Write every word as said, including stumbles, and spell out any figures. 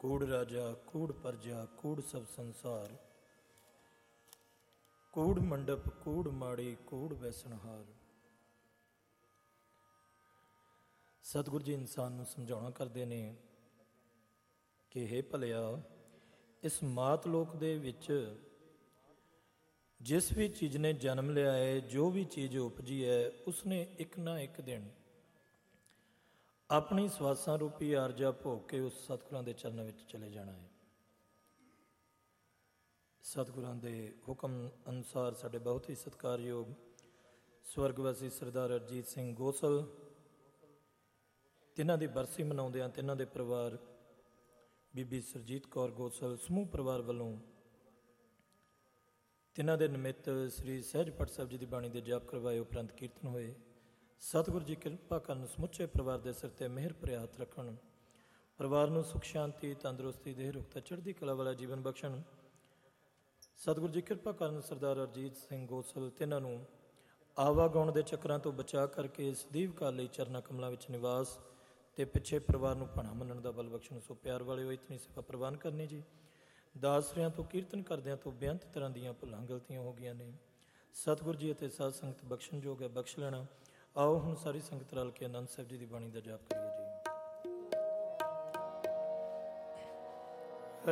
ਕੂੜ ਰਾਜਾ ਕੂੜ ਪਰਜਾ ਕੂੜ ਸਭ ਸੰਸਾਰ, ਕੂੜ ਮੰਡਪ ਕੂੜ ਮਾੜੀ ਕੂੜ ਵੈਸਣਹਾਰ। ਸਤਿਗੁਰੂ ਜੀ ਇਨਸਾਨ ਨੂੰ ਸਮਝਾਉਣਾ ਕਰਦੇ ਨੇ ਕਿ ਹੇ ਭਲਿਆ, ਇਸ ਮਾਤ ਲੋਕ ਦੇ ਵਿੱਚ ਜਿਸ ਵੀ ਚੀਜ਼ ਨੇ ਜਨਮ ਲਿਆ ਹੈ, ਜੋ ਵੀ ਚੀਜ਼ ਉਪਜੀ ਹੈ, ਉਸਨੇ ਇੱਕ ਨਾ ਇੱਕ ਦਿਨ ਆਪਣੀ ਸਵਾਸਾਂ ਰੂਪੀ ਆਰਜਾ ਭੋਗ ਕੇ ਉਸ ਸਤਿਗੁਰਾਂ ਦੇ ਚਰਨਾਂ ਵਿੱਚ ਚਲੇ ਜਾਣਾ ਹੈ। ਸਤਿਗੁਰਾਂ ਦੇ ਹੁਕਮ ਅਨੁਸਾਰ ਸਾਡੇ ਬਹੁਤ ਹੀ ਸਤਿਕਾਰਯੋਗ ਸਵਰਗਵਾਸੀ ਸਰਦਾਰ ਅਰਜੀਤ ਸਿੰਘ ਗੋਸਲ, ਤਿੰਨਾਂ ਦੀ ਬਰਸੀ ਮਨਾਉਂਦਿਆਂ ਤਿੰਨਾਂ ਦੇ ਪਰਿਵਾਰ, ਬੀਬੀ ਸਰਜੀਤ ਕੌਰ ਗੋਸਲ ਸਮੂਹ ਪਰਿਵਾਰ ਵੱਲੋਂ ਤਿੰਨਾਂ ਦੇ ਨਿਮਿਤ ਸ੍ਰੀ ਸਹਿਜ ਪਾਠ ਸਾਹਿਬ ਜੀ ਦੀ ਬਾਣੀ ਦੇ ਜਾਪ ਕਰਵਾਏ ਉਪਰੰਤ ਕੀਰਤਨ ਹੋਏ। ਸਤਿਗੁਰੂ ਜੀ ਕਿਰਪਾ ਕਰਨ, ਸਮੁੱਚੇ ਪਰਿਵਾਰ ਦੇ ਸਿਰ ਤੇ ਮਿਹਰ ਭਰਿਆ ਹੱਥ ਰੱਖਣ, ਪਰਿਵਾਰ ਨੂੰ ਸੁਖ ਸ਼ਾਂਤੀ, ਤੰਦਰੁਸਤੀ, ਦੇਹ ਰੁਖਤਾ, ਚੜ੍ਹਦੀ ਕਲਾ ਵਾਲਾ ਜੀਵਨ ਬਖਸ਼ਣ। ਸਤਿਗੁਰੂ ਜੀ ਕਿਰਪਾ ਕਰਨ, ਸਰਦਾਰ ਅਰਜੀਤ ਸਿੰਘ ਗੋਸਲ ਤਿੰਨਾਂ ਨੂੰ ਆਵਾਗਾਉਣ ਦੇ ਚੱਕਰਾਂ ਤੋਂ ਬਚਾ ਕਰਕੇ ਸਦੀਵ ਕਾਲ ਲਈ ਚਰਨਾਂ ਕਮਲਾਂ ਵਿੱਚ ਨਿਵਾਸ ਤੇ ਪਿੱਛੇ ਪਰਿਵਾਰ ਨੂੰ ਭਾਣਾ ਮੰਨਣ ਦਾ ਬਲ ਬਖਸ਼ਣ। ਸੋ ਪਿਆਰ ਵਾਲਿਓ, ਇਤਨੀ ਸੇਵਾ ਪ੍ਰਵਾਨ ਕਰਨੀ ਜੀ। ਦਾਸਰਿਆਂ ਤੋਂ ਕੀਰਤਨ ਕਰਦਿਆਂ ਤੋਂ ਬੇਅੰਤ ਤਰ੍ਹਾਂ ਦੀਆਂ ਭੁੱਲਾਂ ਗਲਤੀਆਂ ਹੋ ਗਈਆਂ ਨੇ। ਸਤਿਗੁਰੂ ਜੀ ਅਤੇ ਸਾਧ ਸੰਗਤ ਬਖਸ਼ਣਯੋਗ ਹੈ, ਬਖਸ਼ ਲੈਣਾ। ਆਓ ਹੁਣ ਸਾਰੀ ਸੰਗਤ ਰਲ ਕੇ ਆਨੰਦ ਸਾਹਿਬ ਜੀ ਦੀ ਬਾਣੀ ਦਾ ਜਾਪ ਕਰੀਏ।